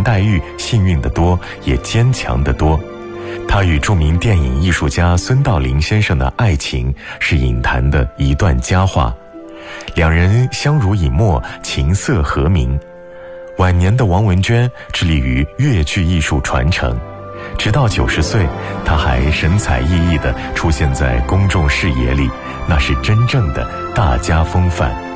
黛玉幸运得多，也坚强得多。她与著名电影艺术家孙道临先生的爱情是影坛的一段佳话，两人相濡以沫，琴瑟和鸣。晚年的王文娟致力于越剧艺术传承，直到90岁，她还神采奕奕地出现在公众视野里，那是真正的大家风范。